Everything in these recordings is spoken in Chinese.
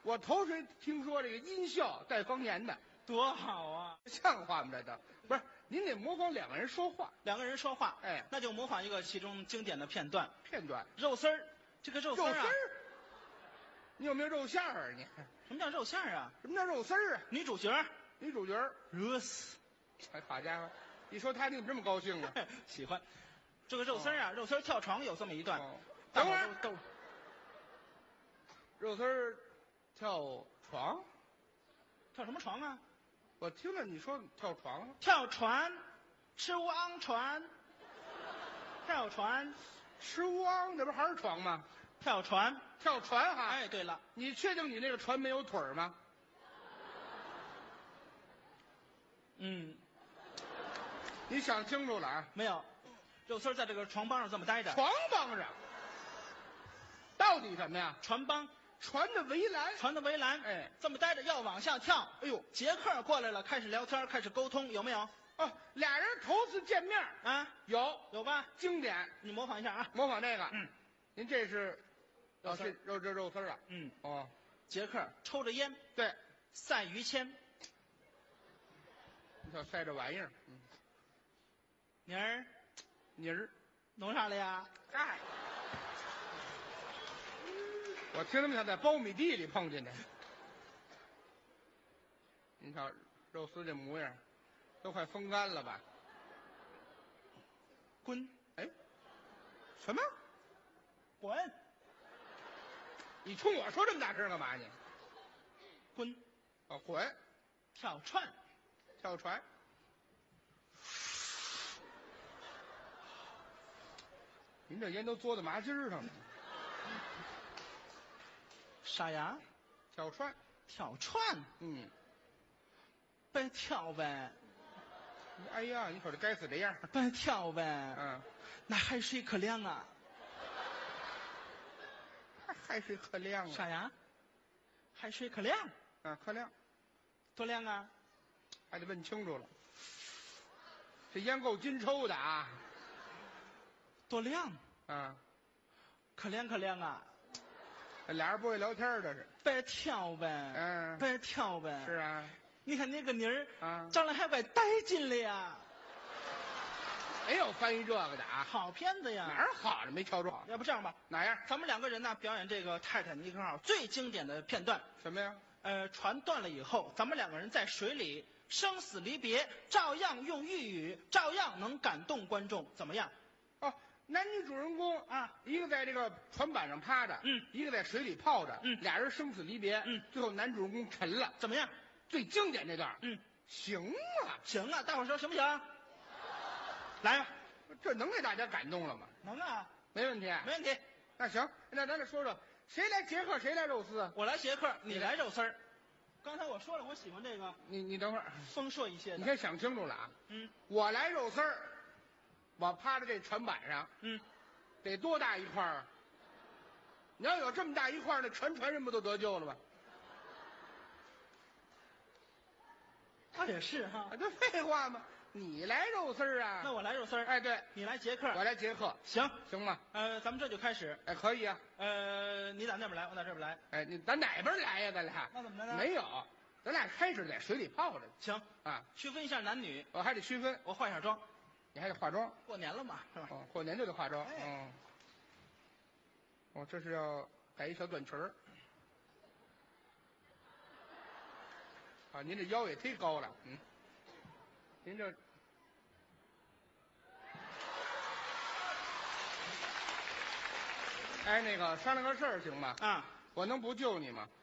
我头回听说这个音效带方言的， 多好啊！ 像话吗？这都不是，您得模仿两个人说话两个人说话， 哎那就模仿一个其中经典的片段。 片段。 肉丝儿，这个肉丝儿啊， 肉丝儿，你有没有肉馅儿啊？你什么叫肉馅儿啊？ 什么叫肉丝儿啊？ 女主角女主角儿， 热死， 哎，好家伙，一说他你怎么这么高兴啊？ 喜欢。这个肉丝儿啊，肉丝儿跳床有这么一段。 哦大伙等会儿儿都肉丝儿跳床， 跳什么床啊？ 我听了你说跳床， 跳船，吃汪船，跳船， 吃汪，那不还是床吗？ 跳船。 跳船哈。 哎，对了， 你确定你那个船没有腿儿吗？ 嗯， 你想清楚了啊！ 没有，肉丝儿在这个床帮上这么待着。 床帮上，到底什么呀？ 船帮， 船的围栏。 船的围栏， 哎这么待着要往下跳。 哎呦， 杰克过来了，开始聊天，开始沟通，有没有？ 哦，俩人头次见面， 啊， 有有吧？ 经典， 你模仿一下啊。 模仿这个。 嗯， 您这是肉丝儿这肉丝儿啊？ 嗯， 哦， 杰克抽着烟， 对， 赛于谦。 你瞧晒这玩意儿， 妮儿， 泥儿。 弄啥了呀？ 哎，我听他们想在苞米地里碰见的。您瞧肉丝这模样，都快风干了吧？ 滚， 哎，什么？ 滚， 你冲我说这么大声干嘛你？ 滚， 哦，滚， 跳船。 跳船。您这烟都嘬到麻筋儿上了。 啥呀？ 跳船。 跳船， 嗯， 别跳呗， 哎呀，你瞅这该死这样。 别跳呗。 嗯， 那海水可凉啊。 海水可凉啊。 啥呀？海水可凉， 啊，可凉， 多凉啊？ 还得问清楚了。这烟够金抽的啊。 多凉， 啊， 可凉可凉啊。 这俩人不会聊天这是。 别跳呗， 嗯别跳呗。 是啊。 你看那个妮儿啊长得还怪带劲了呀。 没有翻译这个的啊。 好片子呀。 哪儿好着没瞧着？ 要不这样吧， 哪样？ 咱们两个人呢表演这个泰坦尼克号最经典的片段。 什么呀？ 船断了以后，咱们两个人在水里生死离别，照样用豫语，照样能感动观众，怎么样？ 哦，男女主人公啊， 一个在这个船板上趴着， 嗯， 一个在水里泡着， 嗯， 俩人生死离别， 嗯， 最后男主人公沉了， 怎么样？ 最经典这段， 嗯， 行啊， 行啊，大伙儿说行不行？来吧， 这能给大家感动了吗？ 能啊， 没问题， 没问题。 那行，那咱俩说说，谁来杰克，谁来肉丝啊？ 我来杰克，你来肉丝儿。刚才我说了，我喜欢这个你等会儿， 丰硕一些的。 你先想清楚了啊。 嗯我来肉丝儿，我趴在这船板上， 嗯， 得多大一块儿啊？你要有这么大一块儿，那全船人不都得救了吗？ 他也是哈。 啊，这废话吗？你来肉丝儿啊？ 那我来肉丝儿， 哎，对， 你来杰克， 我来杰克， 行。 行吗？ 咱们这就开始。 哎，可以啊。 你打那边来，我打这边来。 哎，你咱哪边来呀？咱俩那怎么着呢没有，咱俩开始在水里泡着行啊。 区分一下男女， 我还得区分， 我化一下妆， 你还得化妆。 过年了嘛，是吧？ 哦，过年就得化妆。 哎嗯。哦，这是要改一小短裙儿。啊，您这腰也忒高了，嗯。您这。哎，那个商量个事儿行吗？ 啊， 我能不救你吗？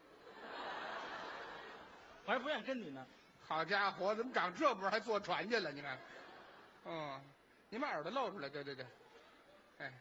我还不愿意跟你呢。 好家伙，怎么长这波还坐船去了？你看，你把耳朵露出来，对对对，哎，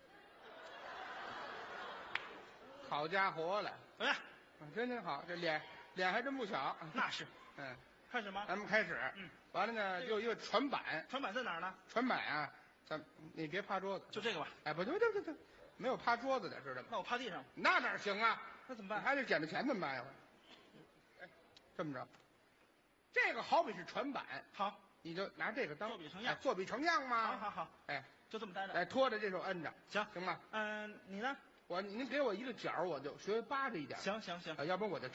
好家伙了， 怎么样？ 真挺好，这脸还真不小。 那是。 嗯， 开始吗？ 咱们开始。完了呢，就一个船板， 船板在哪儿呢？ 船板啊，你别趴桌子， 就这个吧。 哎，不对，没有趴桌子的，知道吗？ 那我趴地上。 那哪行啊？ 那怎么办？ 你还得捡着钱怎么办呀？哎，这么着，这个好比是船板， 好， 你就拿这个当作比成样哎作比成样嘛。 好， 哎， 就这么待着。 哎，拖着这手摁着，行吗？ 你呢？ 您给我一个角，我就学扒着一点。 行， 要不然我就